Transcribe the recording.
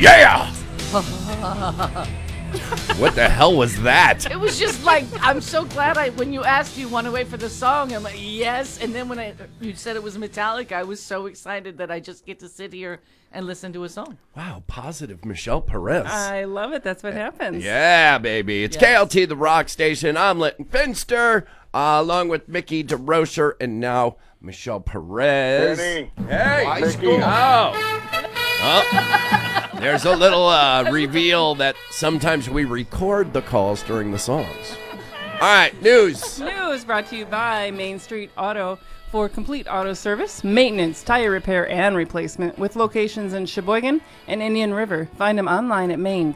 Yeah! What the hell was that? It was just like, I'm so glad when you asked, you want to wait for the song, I'm like, yes. And then when you said it was Metallica, I was so excited that I just get to sit here and listen to a song. Wow, positive Michelle Perez. I love it. That's what happens. Yeah, baby. It's Yes. KLT, the rock station. I'm Linton Finster, along with Mickey DeRocher, and now Michelle Perez. Benny. Hey, Mickey. There's a little reveal that sometimes we record the calls during the songs. All right, news. News brought to you by Main Street Auto for complete auto service, maintenance, tire repair, and replacement with locations in Sheboygan and Indian River. Find them online at main-streetauto.com.